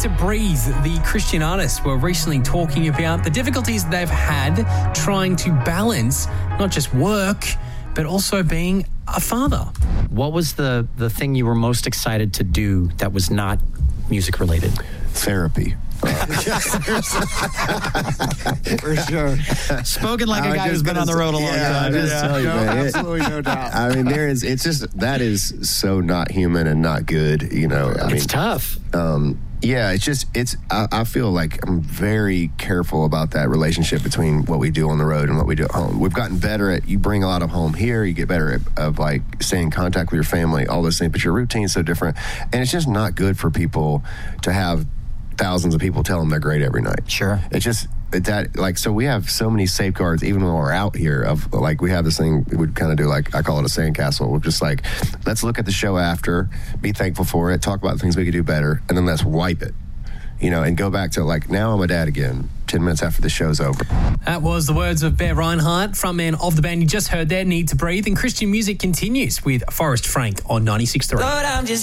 to Breathe, the Christian artists were recently talking about the difficulties they've had trying to balance not just work, but also being a father. What was the thing you were most excited to do that was not music related? Therapy. For sure. Spoken like a guy who's been on the road a long time. Tell you, man, absolutely no doubt. I mean, that is so not human and not good, you know. It's tough. Yeah, I feel like I'm very careful about that relationship between what we do on the road and what we do at home. We've gotten better at, you bring a lot of home here, you get better at like staying in contact with your family, all those things, but your routine's so different. And it's just not good for people to have thousands of people tell them they're great every night. Sure. It's just that, like, so we have so many safeguards, even when we're out here, of like, we have this thing we kind of do, like, I call it a sandcastle. We're just like, let's look at the show after, be thankful for it, talk about the things we could do better, and then let's wipe it, you know, and go back to, like, now I'm a dad again, 10 minutes after the show's over. That was the words of Bear Reinhardt, frontman of the band you just heard there, Need to Breathe. And Christian music continues with Forrest Frank on 96.3.